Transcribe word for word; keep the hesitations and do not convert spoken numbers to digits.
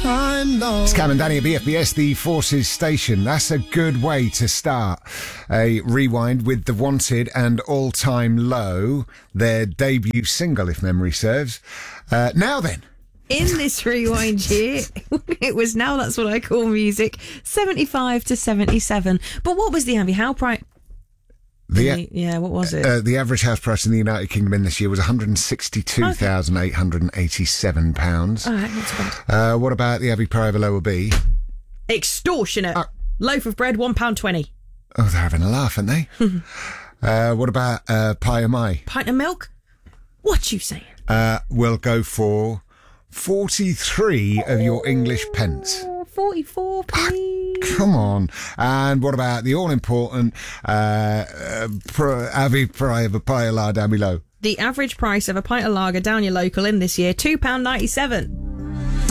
time low. It's Cam and Danny at B F B S, the Forces Station. That's a good way to start a rewind with The Wanted and All Time Low, their debut single, if memory serves. Uh, now then. In this rewind year, it was Now That's What I Call Music, seventy-five to seventy-seven. But what was the Abbey Howe price? The, a- yeah, what was it? Uh, the average house price in the United Kingdom in this year was one hundred sixty-two thousand eight hundred eighty-seven pounds. All right, not too bad. Uh, what about the Abbey Private Lower B? Extortionate. Uh, Loaf of bread, one pound twenty. Oh, they're having a laugh, aren't they? uh, what about uh, Pie of Mai? Pint of milk? What you saying? Uh, we'll go for forty-three of your English pence. Oh, forty-four, please. Come on. And what about the all-important uh, uh, Pro- Abbey Private Pie of La Dammy Low? The average price of a pint of lager down your local in this year, two pounds ninety-seven.